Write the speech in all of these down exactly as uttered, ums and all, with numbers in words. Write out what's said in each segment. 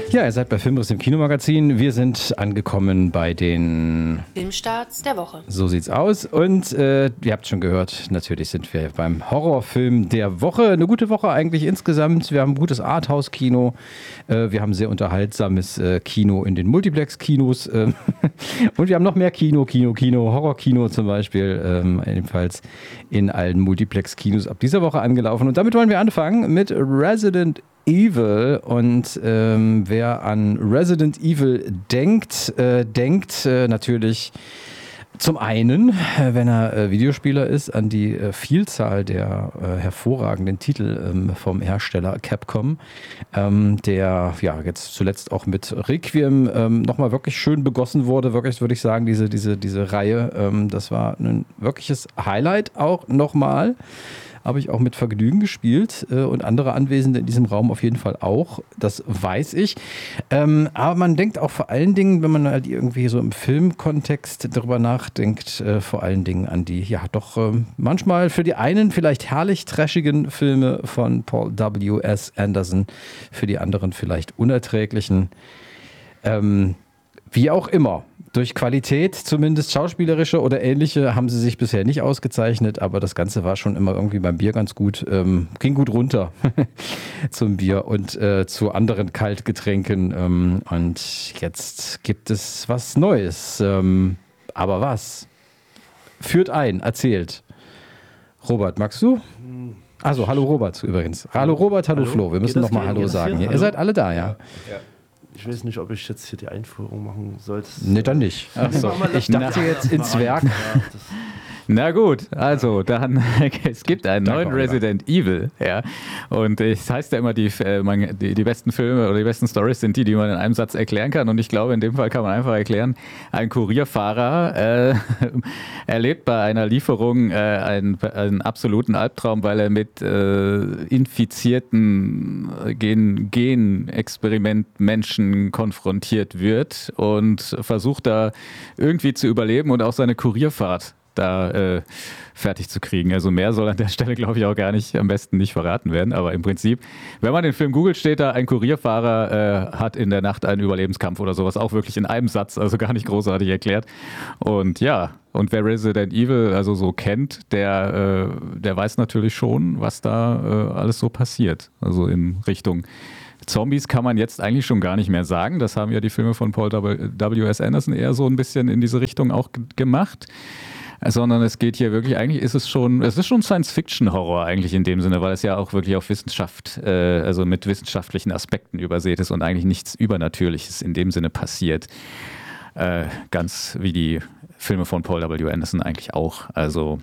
Ja, ihr seid bei Filmriss im Kinomagazin. Wir sind angekommen bei den Filmstarts der Woche. So sieht's aus. Und äh, ihr habt schon gehört, natürlich sind wir beim Horrorfilm der Woche. Eine gute Woche eigentlich insgesamt. Wir haben gutes Arthouse-Kino. Äh, wir haben sehr unterhaltsames äh, Kino in den Multiplex-Kinos. Äh, und wir haben noch mehr Kino, Kino, Kino, Horror-Kino zum Beispiel. Ähm, ebenfalls in allen Multiplex-Kinos ab dieser Woche angelaufen. Und damit wollen wir anfangen mit Resident Evil. Und ähm, wer an Resident Evil denkt, äh, denkt äh, natürlich zum einen, äh, wenn er äh, Videospieler ist, an die äh, Vielzahl der äh, hervorragenden Titel ähm, vom Hersteller Capcom, ähm, der ja jetzt zuletzt auch mit Requiem ähm, nochmal wirklich schön begossen wurde. Wirklich, würde ich sagen, diese, diese, diese Reihe, ähm, das war ein wirkliches Highlight auch nochmal. Habe ich auch mit Vergnügen gespielt äh, und andere Anwesende in diesem Raum auf jeden Fall auch, das weiß ich. Ähm, aber man denkt auch vor allen Dingen, wenn man halt irgendwie so im Filmkontext darüber nachdenkt, äh, vor allen Dingen an die, ja doch äh, manchmal für die einen vielleicht herrlich trashigen Filme von Paul W S Anderson, für die anderen vielleicht unerträglichen. Ähm, wie auch immer. Durch Qualität, zumindest schauspielerische oder ähnliche, haben sie sich bisher nicht ausgezeichnet, aber das Ganze war schon immer irgendwie beim Bier ganz gut, ähm, ging gut runter zum Bier und äh, zu anderen Kaltgetränken. Ähm, und jetzt gibt es was Neues. Ähm, aber was? Führt ein, erzählt. Robert, magst du? Also, hallo Robert übrigens. Hallo Robert, hallo, hallo Flo. Wir müssen nochmal Hallo sagen. Ihr seid alle da, ja. ja. Ich weiß nicht, ob ich jetzt hier die Einführung machen sollte. Nee, dann nicht. Ach so. Ich dachte jetzt ins Werk. Ja, Na gut, also dann, es gibt einen Danke, neuen Resident Evil, ja. Und es heißt ja immer, die, man, die, die besten Filme oder die besten Storys sind die, die man in einem Satz erklären kann. Und ich glaube, in dem Fall kann man einfach erklären, ein Kurierfahrer äh, erlebt bei einer Lieferung äh, einen, einen absoluten Albtraum, weil er mit äh, infizierten Gen- Genexperiment-Menschen konfrontiert wird und versucht da irgendwie zu überleben und auch seine Kurierfahrt da äh, fertig zu kriegen. Also mehr soll an der Stelle, glaube ich, auch gar nicht, am besten nicht verraten werden. Aber im Prinzip, wenn man den Film googelt, steht da, ein Kurierfahrer äh, hat in der Nacht einen Überlebenskampf oder sowas. Auch wirklich in einem Satz, also gar nicht großartig erklärt. Und ja, und wer Resident Evil also so kennt, der, äh, der weiß natürlich schon, was da äh, alles so passiert. Also in Richtung Zombies kann man jetzt eigentlich schon gar nicht mehr sagen. Das haben ja die Filme von Paul W S Anderson eher so ein bisschen in diese Richtung auch g- gemacht. Sondern es geht hier wirklich, eigentlich ist es schon, es ist schon Science-Fiction-Horror eigentlich in dem Sinne, weil es ja auch wirklich auf Wissenschaft, äh, also mit wissenschaftlichen Aspekten übersät ist und eigentlich nichts Übernatürliches in dem Sinne passiert. Äh, ganz wie die Filme von Paul W. Anderson eigentlich auch. Also,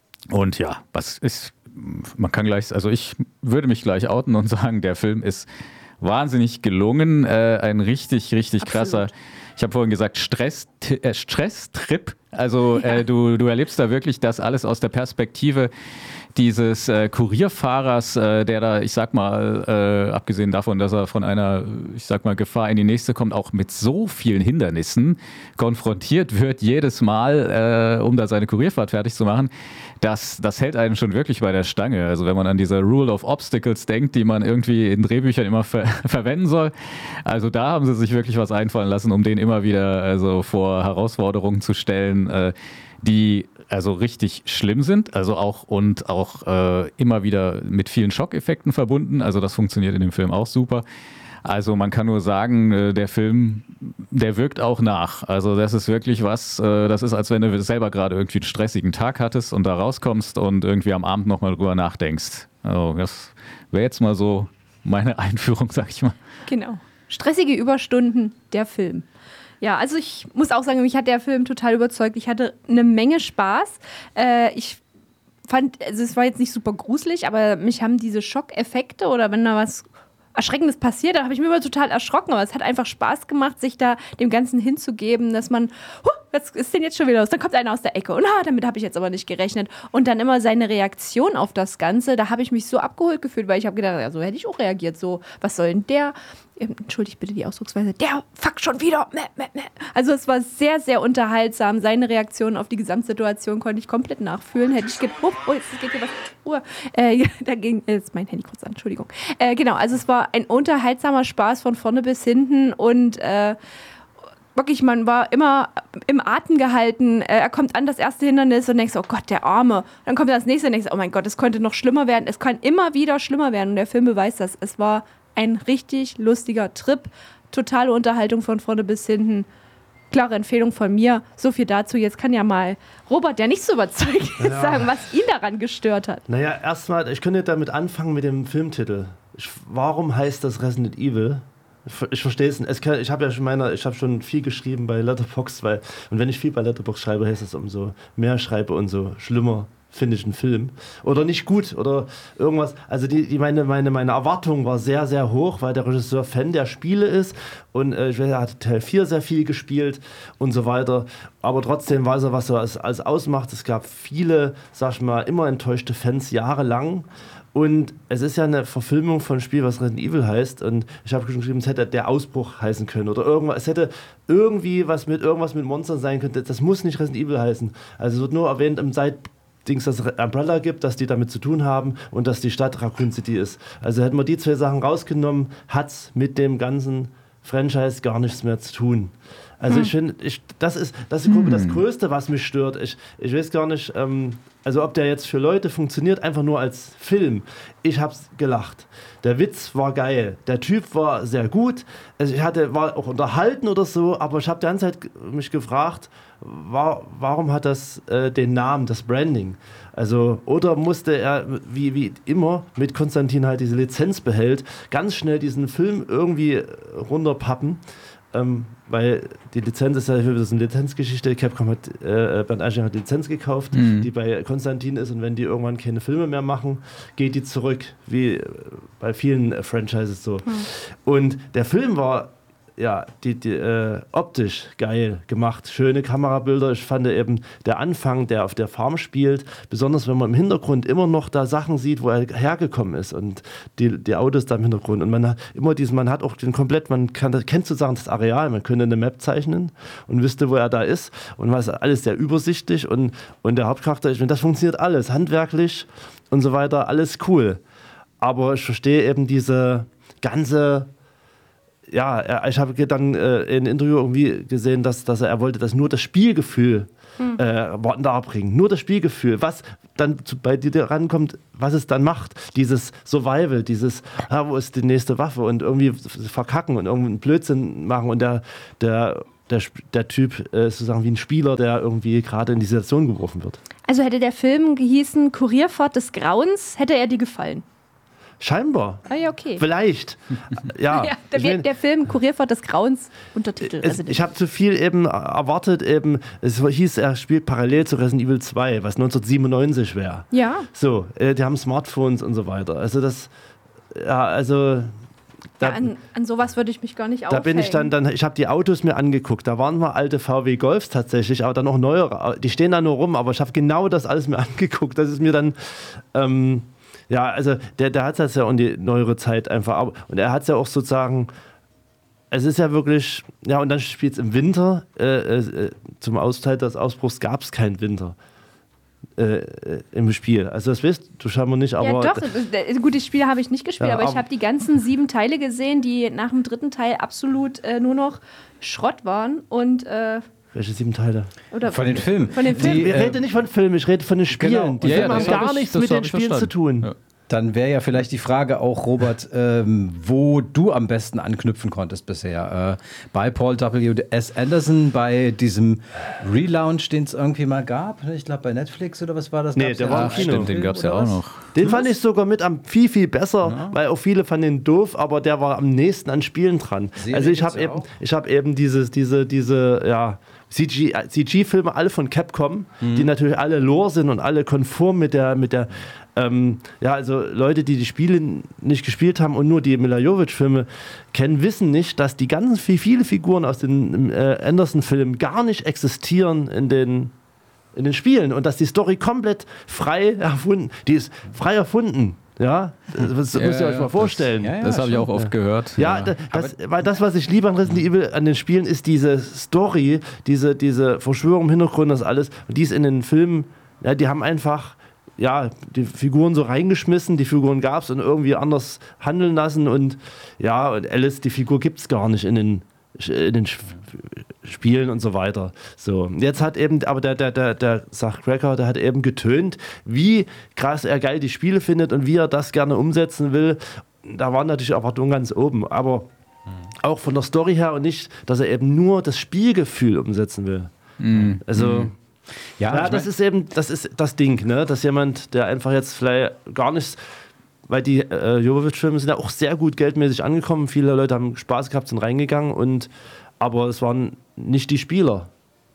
und ja, was ist, man kann gleich, also ich würde mich gleich outen und sagen, der Film ist wahnsinnig gelungen, äh, ein richtig, richtig Absolut. krasser, ich habe vorhin gesagt, Stress, äh, Stresstrip. Also ja. äh, du, du erlebst da wirklich das alles aus der Perspektive dieses äh, Kurierfahrers, äh, der da, ich sag mal, äh, abgesehen davon, dass er von einer, ich sag mal, Gefahr in die nächste kommt, auch mit so vielen Hindernissen konfrontiert wird, jedes Mal, äh, um da seine Kurierfahrt fertig zu machen. Das, das hält einen schon wirklich bei der Stange. Also wenn man an diese Rule of Obstacles denkt, die man irgendwie in Drehbüchern immer ver- verwenden soll. Also da haben sie sich wirklich was einfallen lassen, um den immer wieder also vor Herausforderungen zu stellen, äh, die also richtig schlimm sind, also auch und auch äh, immer wieder mit vielen Schockeffekten verbunden. Also das funktioniert in dem Film auch super. Also man kann nur sagen, äh, der Film, der wirkt auch nach. Also das ist wirklich was, äh, das ist, als wenn du selber gerade irgendwie einen stressigen Tag hattest und da rauskommst und irgendwie am Abend nochmal drüber nachdenkst. Also das wäre jetzt mal so meine Einführung, sag ich mal. Genau. Stressige Überstunden, der Film. Ja, also ich muss auch sagen, mich hat der Film total überzeugt. Ich hatte eine Menge Spaß. Äh, ich fand, also es war jetzt nicht super gruselig, aber mich haben diese Schockeffekte oder wenn da was Erschreckendes passiert, da habe ich mich immer total erschrocken. Aber es hat einfach Spaß gemacht, sich da dem Ganzen hinzugeben, dass man huh, was ist denn jetzt schon wieder los? Dann kommt einer aus der Ecke und ah, damit habe ich jetzt aber nicht gerechnet. Und dann immer seine Reaktion auf das Ganze, da habe ich mich so abgeholt gefühlt, weil ich habe gedacht, ja, so hätte ich auch reagiert. So, was soll denn der? Entschuldigt bitte die Ausdrucksweise, der fuck schon wieder. Also es war sehr, sehr unterhaltsam. Seine Reaktion auf die Gesamtsituation konnte ich komplett nachfühlen. Hätte ich gedacht, oh, oh, jetzt geht hier was. Ruhe. Äh, da ging jetzt mein Handy kurz an, Entschuldigung. Äh, genau, also es war ein unterhaltsamer Spaß von vorne bis hinten und äh, wirklich, man war immer im Atem gehalten. Äh, er kommt an das erste Hindernis und denkst, oh Gott, der Arme. Dann kommt das nächste und denkst, oh mein Gott, es könnte noch schlimmer werden. Es kann immer wieder schlimmer werden und der Film beweist das. Es war ein richtig lustiger Trip. Totale Unterhaltung von vorne bis hinten. Klare Empfehlung von mir. So viel dazu. Jetzt kann ja mal Robert, der nicht so überzeugt ist, ja. sagen, was ihn daran gestört hat. Naja, erstmal, ich könnte damit anfangen mit dem Filmtitel. Ich, warum heißt das Resident Evil? Ich, ich verstehe es nicht. Ich habe ja schon meiner, ich habe schon viel geschrieben bei Letterboxd, weil, und wenn ich viel bei Letterboxd schreibe, heißt es, umso mehr schreibe, umso schlimmer finde ich einen Film. Oder nicht gut oder irgendwas. Also die, die meine, meine, meine Erwartung war sehr, sehr hoch, weil der Regisseur Fan der Spiele ist und äh, er hat Teil vier sehr viel gespielt und so weiter. Aber trotzdem weiß er, was er als, als ausmacht. Es gab viele, sag ich mal, immer enttäuschte Fans jahrelang. Und es ist ja eine Verfilmung von einem Spiel, was Resident Evil heißt. Und ich habe geschrieben, es hätte der Ausbruch heißen können. Oder irgendwas. Es hätte irgendwie was mit irgendwas mit Monstern sein können. Das muss nicht Resident Evil heißen. Also es wird nur erwähnt im Seit Dings, dass es Umbrella gibt, dass die damit zu tun haben und dass die Stadt Raccoon City ist. Also hätten wir die zwei Sachen rausgenommen, hat es mit dem ganzen Franchise gar nichts mehr zu tun. Also hm. ich finde, ich, das ist das, ist hm. das Größte, was mich stört. Ich, ich weiß gar nicht, ähm, also ob der jetzt für Leute funktioniert, einfach nur als Film. Ich hab's gelacht. Der Witz war geil. Der Typ war sehr gut. Also ich hatte, war auch unterhalten oder so, aber ich habe die ganze Zeit mich gefragt, war, warum hat das äh, den Namen, das Branding? Also, oder musste er, wie, wie immer, mit Konstantin halt diese Lizenz behält, ganz schnell diesen Film irgendwie runterpappen. Ähm, weil die Lizenz ist ja das ist eine Lizenzgeschichte. Capcom hat, äh, Bernd Eichinger hat die Lizenz gekauft, mhm. die bei Konstantin ist, und wenn die irgendwann keine Filme mehr machen, geht die zurück, wie bei vielen äh, Franchises so. Mhm. Und der Film war ja, die, die, äh, optisch geil gemacht, schöne Kamerabilder. Ich fand eben der Anfang, der auf der Farm spielt, besonders wenn man im Hintergrund immer noch da Sachen sieht, wo er hergekommen ist und die, die Autos da im Hintergrund. Und man hat immer diesen, man hat auch den komplett, man kann, kennt sozusagen das Areal, man könnte eine Map zeichnen und wüsste, wo er da ist und war alles sehr übersichtlich und, und der Hauptcharakter, ich meine, das funktioniert alles, handwerklich und so weiter, alles cool. Aber ich verstehe eben diese ganze ja, ich habe dann äh, in einem Interview irgendwie gesehen, dass, dass er, er wollte, dass nur das Spielgefühl hm. äh, darbringen. Nur das Spielgefühl, was dann zu, bei dir rankommt, was es dann macht. Dieses Survival, dieses, ah, wo ist die nächste Waffe und irgendwie verkacken und irgendwie einen Blödsinn machen und der, der, der, der Typ äh, ist sozusagen wie ein Spieler, der irgendwie gerade in die Situation geworfen wird. Also hätte der Film gehießen Kurierfahrt des Grauens, hätte er dir gefallen? Scheinbar. Ah ja, okay. Vielleicht. Ja, ja der, ich mein, der Film Kurierfahrt des Grauens, Untertitel. Es, ich habe zu viel eben erwartet. Eben, es hieß, er spielt parallel zu Resident Evil zwei, was neunzehnhundertsiebenundneunzig wäre. Ja. So, äh, die haben Smartphones und so weiter. Also das, ja, also... Da, ja, an, an sowas würde ich mich gar nicht da aufhängen. bin ich dann, dann ich habe die Autos mir angeguckt, da waren mal alte V W Golfs tatsächlich, aber dann noch neuere, die stehen da nur rum, aber ich habe genau das alles mir angeguckt, das ist mir dann, ähm, ja, also der, der hat es ja um die neuere Zeit einfach, und er hat es ja auch sozusagen, es ist ja wirklich, ja, und dann spielt es im Winter, äh, äh, zum Austeil des Ausbruchs gab es keinen Winter. Äh, im Spiel. Also das weißt du scheinbar nicht, aber... Ja doch, gut, das Spiel habe ich nicht gespielt, ja, aber, aber ich habe die ganzen sieben Teile gesehen, die nach dem dritten Teil absolut äh, nur noch Schrott waren und... Äh, Welche sieben Teile? Oder von den Filmen. Von den Filmen. Die, ich rede nicht von Filmen, ich rede von den Spielen. Genau. Die ja, Filme ja, haben gar ich, nichts mit den Spielen verstanden. zu tun. Ja. Dann wäre ja vielleicht die Frage auch, Robert, ähm, wo du am besten anknüpfen konntest bisher. Äh, bei Paul W S Anderson, bei diesem Relaunch, den es irgendwie mal gab. Ich glaube bei Netflix oder was war das? Nee, gab's der ja war im Kino. Stimmt, den gab es ja auch noch. Den fand ich sogar mit am viel, viel besser, ja. weil auch viele fanden den doof, aber der war am nächsten an Spielen dran. Serie also ich habe ja eben, ich hab eben dieses, diese, diese, ja, C G-Filme, alle von Capcom, mhm. die natürlich alle Lore sind und alle konform mit der, mit der ähm, ja, also Leute, die die Spiele nicht gespielt haben und nur die Milla Jovovich-Filme kennen, wissen nicht, dass die ganzen viele Figuren aus den äh, Anderson-Filmen gar nicht existieren in den, in den Spielen und dass die Story komplett frei erfunden, die ist frei erfunden. Ja, das ja, müsst ihr euch ja, mal vorstellen. Das, ja, ja, das habe ich auch oft ja. gehört. Ja, ja. Das, weil das, was ich liebe an Resident Evil, an den Spielen, ist diese Story, diese, diese Verschwörung im Hintergrund, das alles. Und die ist in den Filmen, ja, die haben einfach ja, die Figuren so reingeschmissen, die Figuren gab es und irgendwie anders handeln lassen. Und ja, und Alice, die Figur gibt es gar nicht in den, in den Spielen und so weiter. So, jetzt hat eben, aber der, der, der, der Zach Cracker, der hat eben getönt, wie krass er geil die Spiele findet und wie er das gerne umsetzen will. Da waren natürlich Erwartungen ganz oben, aber mhm. auch von der Story her und nicht, dass er eben nur das Spielgefühl umsetzen will. Mhm. Also, mhm. ja, ja das ist eben, das ist das Ding, ne? Dass jemand, der einfach jetzt vielleicht gar nichts, weil die äh, Jovovich-Filme sind ja auch sehr gut geldmäßig angekommen, viele Leute haben Spaß gehabt, sind reingegangen und aber es waren nicht die Spieler.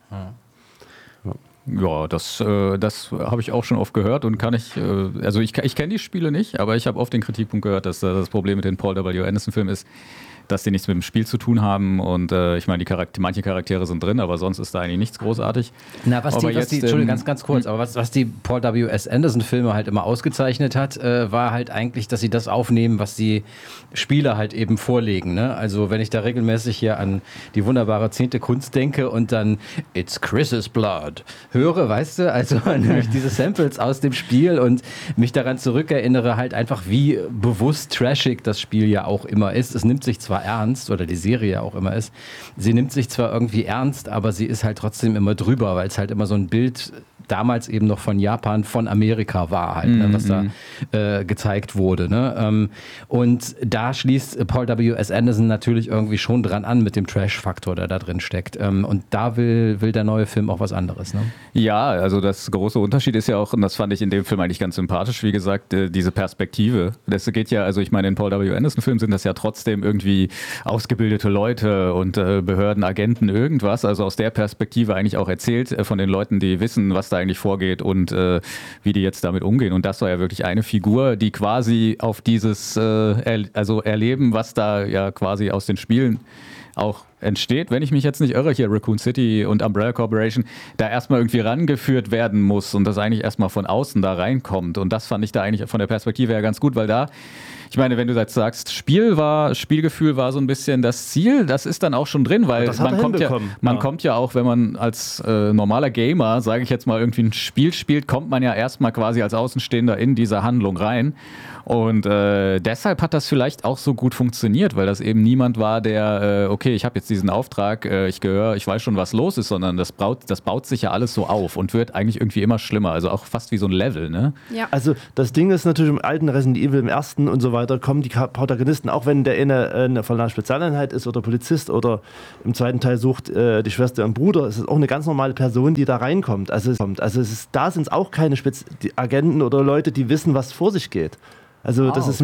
Ja, ja das, äh, das habe ich auch schon oft gehört und kann ich, äh, also ich, ich kenne die Spiele nicht, aber ich habe oft den Kritikpunkt gehört, dass äh, das Problem mit den Paul W. Anderson-Filmen ist, dass die nichts mit dem Spiel zu tun haben und äh, ich meine, die Charakter- manche Charaktere sind drin, aber sonst ist da eigentlich nichts großartig. Na, was die, was jetzt, die Entschuldigung, ähm, ganz, ganz kurz, aber was, was die Paul W S. Anderson-Filme halt immer ausgezeichnet hat, äh, war halt eigentlich, dass sie das aufnehmen, was die Spieler halt eben vorlegen. Ne? Also wenn ich da regelmäßig hier an die wunderbare zehnte Kunst denke und dann It's Chris's Blood höre, weißt du, also nämlich diese Samples aus dem Spiel und mich daran zurückerinnere, halt einfach, wie bewusst trashig das Spiel ja auch immer ist. Es nimmt sich zwar ernst, oder die Serie auch immer ist. Sie nimmt sich zwar irgendwie ernst, aber sie ist halt trotzdem immer drüber, weil es halt immer so ein Bild damals eben noch von Japan, von Amerika war halt, mm-hmm. ne, was da äh, gezeigt wurde. Ne? Ähm, und da schließt Paul W S. Anderson natürlich irgendwie schon dran an mit dem Trash-Faktor, der da drin steckt. Ähm, und da will, will der neue Film auch was anderes. Ne? Ja, also das große Unterschied ist ja auch, und das fand ich in dem Film eigentlich ganz sympathisch, wie gesagt, äh, diese Perspektive. Das geht ja, also ich meine, in Paul W. Anderson-Filmen sind das ja trotzdem irgendwie ausgebildete Leute und äh, Behörden, Agenten, irgendwas. Also aus der Perspektive eigentlich auch erzählt äh, von den Leuten, die wissen, was da eigentlich vorgeht und äh, wie die jetzt damit umgehen. Und das war ja wirklich eine Figur, die quasi auf dieses äh, er, also Erleben, was da ja quasi aus den Spielen auch entsteht, wenn ich mich jetzt nicht irre, hier Raccoon City und Umbrella Corporation, da erstmal irgendwie rangeführt werden muss und das eigentlich erstmal von außen da reinkommt. Und das fand ich da eigentlich von der Perspektive her ganz gut, weil da, ich meine, wenn du jetzt sagst, Spiel war, Spielgefühl war so ein bisschen das Ziel, das ist dann auch schon drin, weil man kommt ja, man ja. kommt ja auch, wenn man als äh, normaler Gamer, sage ich jetzt mal, irgendwie ein Spiel spielt, kommt man ja erstmal quasi als Außenstehender in diese Handlung rein. Und äh, deshalb hat das vielleicht auch so gut funktioniert, weil das eben niemand war, der, äh, okay, ich habe jetzt diesen Auftrag, äh, ich gehöre, ich weiß schon, was los ist, sondern das baut, das baut sich ja alles so auf und wird eigentlich irgendwie immer schlimmer, also auch fast wie so ein Level, ne? Ja. Also das Ding ist natürlich im alten Resident Evil, im ersten und so weiter, kommen die Protagonisten, auch wenn der eine, eine von einer Spezialeinheit ist oder Polizist oder im zweiten Teil sucht äh, die Schwester und Bruder, es ist auch eine ganz normale Person, die da reinkommt. Also, es kommt. also es ist, da sind es auch keine Spez- die Agenten oder Leute, die wissen, was vor sich geht. Also oh, das ist